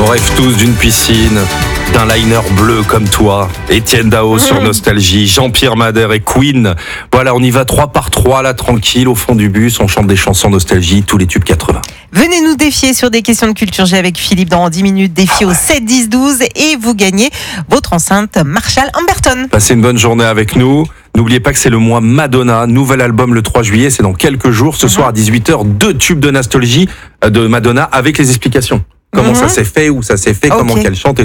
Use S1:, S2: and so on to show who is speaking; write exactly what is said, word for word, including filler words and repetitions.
S1: On rêve tous d'une piscine, d'un liner bleu comme toi. Étienne Dao sur Nostalgie, Jean-Pierre Madère et Queen. Voilà, on y va trois par trois, là, tranquille, au fond du bus. On chante des chansons Nostalgie, tous les tubes quatre-vingts.
S2: Venez nous défier sur des questions de culture G avec Philippe dans dix minutes. Défi au sept dix douze et vous gagnez votre enceinte Marshall Amberton.
S1: Passez une bonne journée avec nous. N'oubliez pas que c'est le mois Madonna, nouvel album le trois juillet, c'est dans quelques jours. Ce soir à dix-huit heures, deux tubes de Nostalgie de Madonna avec les explications. Comment
S2: Mhm.
S1: ça s'est fait, où ça s'est fait,
S2: Ok.
S1: comment qu'elle chante.